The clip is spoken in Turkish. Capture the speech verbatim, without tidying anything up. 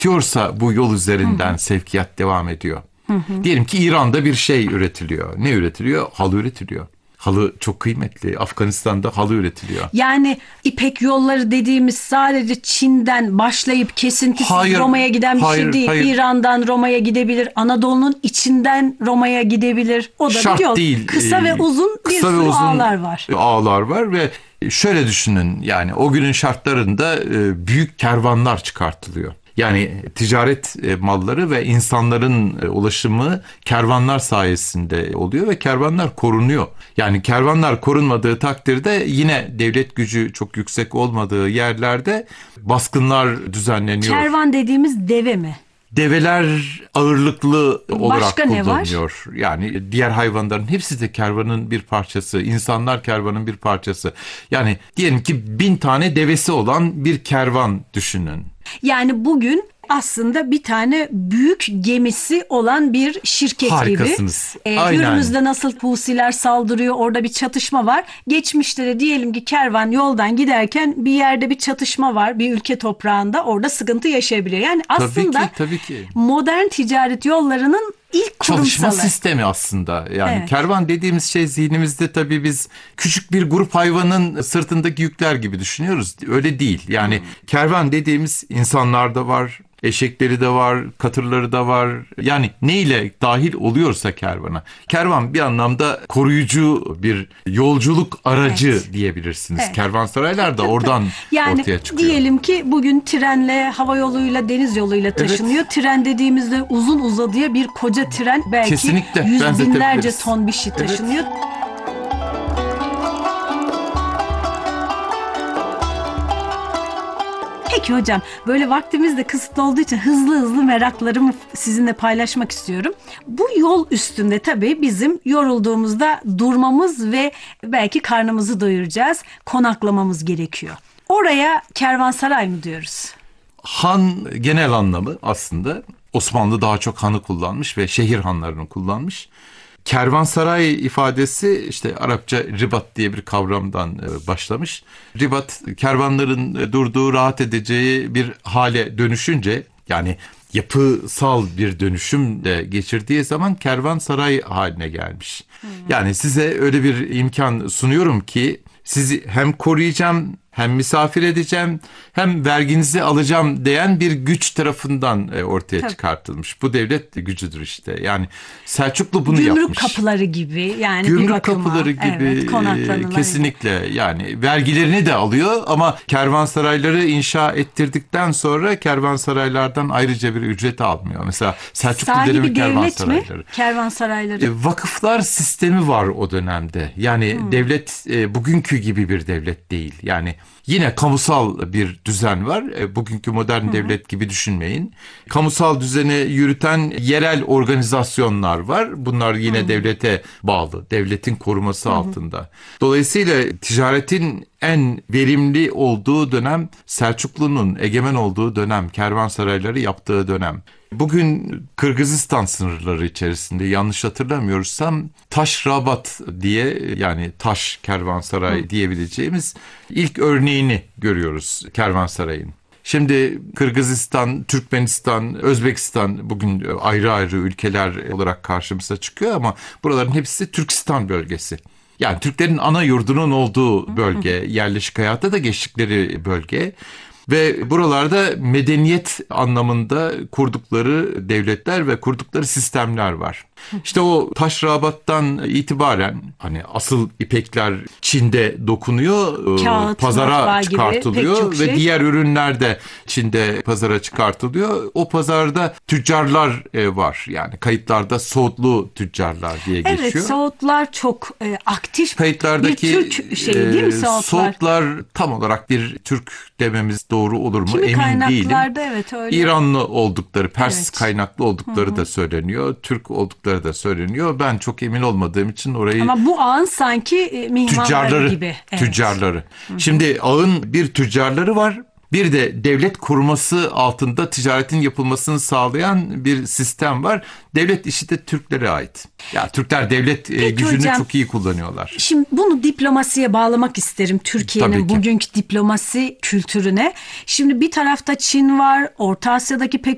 üretiyorsa bu yol üzerinden hı hı. sevkiyat devam ediyor. Hı hı. Diyelim ki İran'da bir şey üretiliyor. Ne üretiliyor? Halı üretiliyor. Halı çok kıymetli. Afganistan'da halı üretiliyor. Yani İpek yolları dediğimiz sadece Çin'den başlayıp kesintisiz hayır, Roma'ya giden bir hayır, şey değil. Hayır. İran'dan Roma'ya gidebilir. Anadolu'nun içinden Roma'ya gidebilir. O da Şart bir yol. değil. Kısa ve uzun bir Kısa sürü ve uzun ağlar var. Ağlar var ve şöyle düşünün, yani o günün şartlarında büyük kervanlar çıkartılıyor. Yani ticaret malları ve insanların ulaşımı kervanlar sayesinde oluyor ve kervanlar korunuyor. Yani kervanlar korunmadığı takdirde yine devlet gücü çok yüksek olmadığı yerlerde baskınlar düzenleniyor. Kervan dediğimiz deve mi? Develer ağırlıklı olarak Başka kullanılıyor. Ne var? Yani diğer hayvanların hepsi de kervanın bir parçası. İnsanlar kervanın bir parçası. Yani diyelim ki bin tane devesi olan bir kervan düşünün. Yani bugün aslında bir tane büyük gemisi olan bir şirket Harikasınız. gibi. Ee, Aynen. Hürmüz'de nasıl Husiler saldırıyor, orada bir çatışma var. Geçmişte de diyelim ki kervan yoldan giderken bir yerde bir çatışma var, bir ülke toprağında, orada sıkıntı yaşayabiliyor. Yani aslında tabii ki, tabii ki. modern ticaret yollarının ilk kurumsalı. Çalışma sistemi aslında. Yani evet. Kervan dediğimiz şey zihnimizde tabii biz küçük bir grup hayvanın sırtındaki yükler gibi düşünüyoruz. Öyle değil. Yani hmm. kervan dediğimiz insanlar da var, eşekleri de var, katırları da var. Yani neyle dahil oluyorsa kervana. Kervan bir anlamda koruyucu bir yolculuk aracı evet. diyebilirsiniz. Evet. Kervansaraylar da oradan yani ortaya çıkıyor. Diyelim ki bugün trenle, hava yoluyla, deniz yoluyla taşınıyor. Evet. Tren dediğimizde uzun uzadıya bir koca tren, belki kesinlikle yüz binlerce ton bir şey taşınıyor. Evet. Peki hocam, böyle vaktimiz de kısıtlı olduğu için hızlı hızlı meraklarımı sizinle paylaşmak istiyorum. Bu yol üstünde tabii bizim yorulduğumuzda durmamız ve belki karnımızı doyuracağız, konaklamamız gerekiyor. Oraya kervansaray mı diyoruz? Han genel anlamı aslında Osmanlı daha çok hanı kullanmış ve şehir hanlarını kullanmış. Kervansaray ifadesi işte Arapça ribat diye bir kavramdan başlamış. Ribat kervanların durduğu, rahat edeceği bir hale dönüşünce, yani yapısal bir dönüşüm de geçirdiği zaman kervansaray haline gelmiş. Hmm. Yani size öyle bir imkan sunuyorum ki sizi hem koruyacağım, hem misafir edeceğim, hem verginizi alacağım diyen bir güç tarafından ortaya Tabii. çıkartılmış. Bu devlet gücüdür işte. Yani Selçuklu bunu Gümrük yapmış. Gümrük kapıları gibi, yani Gümrük bir bakıma, kapıları gibi evet, kesinlikle yani vergilerini de alıyor ama kervansarayları inşa ettirdikten sonra kervansaraylardan ayrıca bir ücret almıyor. Mesela Selçuklu dönemi kervansarayları. Mi? Kervansarayları. E, vakıflar sistemi var o dönemde. Yani hmm. devlet e, bugünkü gibi bir devlet değil. Yani yine kamusal bir düzen var. E, bugünkü modern Hı-hı. devlet gibi düşünmeyin. Kamusal düzeni yürüten yerel organizasyonlar var. Bunlar yine Hı-hı. devlete bağlı. Devletin koruması Hı-hı. altında. Dolayısıyla ticaretin en verimli olduğu dönem, Selçuklu'nun egemen olduğu dönem, kervansarayları yaptığı dönem. Bugün Kırgızistan sınırları içerisinde, yanlış hatırlamıyorsam, Taşrabat diye, yani taş kervansaray Hı. diyebileceğimiz ilk örneğini görüyoruz kervansarayın. Şimdi Kırgızistan, Türkmenistan, Özbekistan bugün ayrı ayrı ülkeler olarak karşımıza çıkıyor ama buraların hepsi Türkistan bölgesi. Yani Türklerin ana yurdunun olduğu bölge, yerleşik hayatta da geçtikleri bölge. Ve buralarda medeniyet anlamında kurdukları devletler ve kurdukları sistemler var. İşte o Taşrabat'tan itibaren hani asıl ipekler Çin'de dokunuyor, Kağıt, pazara çıkartılıyor ve şey. diğer ürünler de Çin'de pazara çıkartılıyor. O pazarda tüccarlar var, yani kayıtlarda Soğutlu tüccarlar diye geçiyor. Evet, Soğutlar çok e, aktif kayıtlardaki bir Türk şeyi değil mi Soğutlar? Soğutlar tam olarak bir Türk dememiz doğru olur mu Kimi emin değilim. Evet, öyle. İranlı oldukları, Pers evet. kaynaklı oldukları Hı-hı. da söyleniyor. Türk oldukları da söyleniyor. Ben çok emin olmadığım için orayı... Ama bu ağın sanki mihmanları gibi. Evet. Tüccarları. Hı-hı. Şimdi ağın bir tüccarları var. Bir de devlet koruması altında ticaretin yapılmasını sağlayan bir sistem var. Devlet işi de Türklere ait. Ya Türkler devlet Peki gücünü hocam, çok iyi kullanıyorlar. Şimdi bunu diplomasiye bağlamak isterim, Türkiye'nin bugünkü diplomasi kültürüne. Şimdi bir tarafta Çin var, Orta Asya'daki pek